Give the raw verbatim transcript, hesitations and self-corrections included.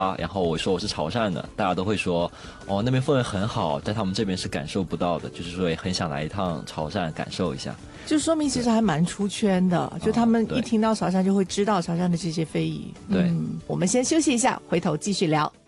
啊，然后我说我是潮汕的，大家都会说哦那边氛围很好，在他们这边是感受不到的，就是说也很想来一趟潮汕感受一下。 就说明其实还蛮出圈的，就他们一听到潮汕就会知道潮汕的这些非遗。 对、 嗯，我们先休息一下，回头继续聊。